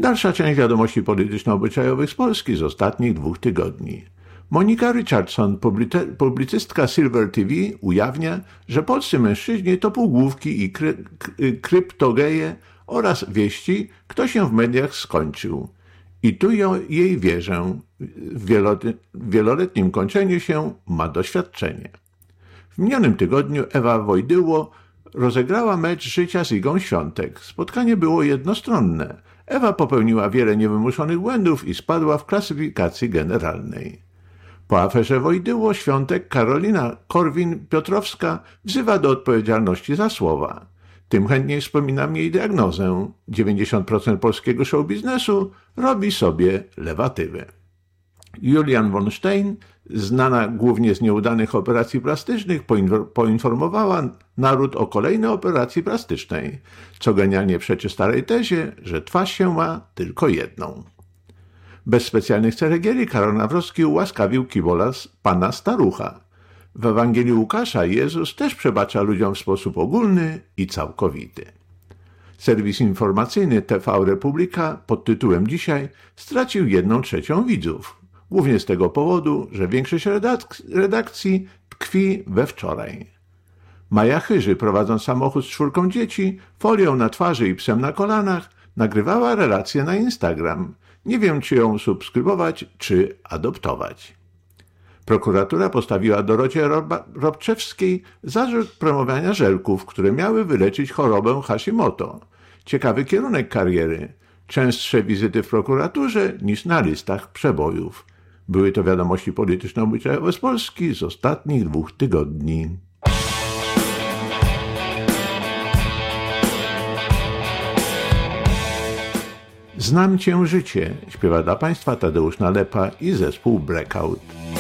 Dalsza część wiadomości polityczno-obyczajowych z Polski z ostatnich 2 tygodni. Monika Richardson, publicystka Silver TV, ujawnia, że polscy mężczyźni to półgłówki i kryptogeje oraz wieści, kto się w mediach skończył. I tu jej wierzę, w wieloletnim kończeniu się ma doświadczenie. W minionym tygodniu Ewa Wojdyło rozegrała mecz życia z Igą Świątek. Spotkanie było jednostronne. Ewa popełniła wiele niewymuszonych błędów i spadła w klasyfikacji generalnej. Po aferze Wojdyło Świątek Karolina Korwin-Piotrowska wzywa do odpowiedzialności za słowa. Tym chętniej wspominam jej diagnozę. 90% polskiego showbiznesu robi sobie lewatywę. Julian von Stein, znana głównie z nieudanych operacji plastycznych, poinformowała naród o kolejnej operacji plastycznej, co genialnie przeczy starej tezie, że twarz się ma tylko jedną. Bez specjalnych ceregieli Karol Nawrocki ułaskawił kibola pana starucha. W Ewangelii Łukasza Jezus też przebacza ludziom w sposób ogólny i całkowity. Serwis informacyjny TV Republika pod tytułem Dzisiaj stracił 1/3 widzów. Głównie z tego powodu, że większość redakcji tkwi we wczoraj. Maja Chyży, prowadząc samochód z 4 dzieci, folią na twarzy i psem na kolanach, nagrywała relacje na Instagram. Nie wiem, czy ją subskrybować, czy adoptować. Prokuratura postawiła Dorocie Robczewskiej zarzut promowania żelków, które miały wyleczyć chorobę Hashimoto. Ciekawy kierunek kariery. Częstsze wizyty w prokuraturze niż na listach przebojów. Były to wiadomości polityczno-obyczajowe z Polski z ostatnich 2 tygodni. Znam cię życie, śpiewa dla Państwa Tadeusz Nalepa i zespół Blackout.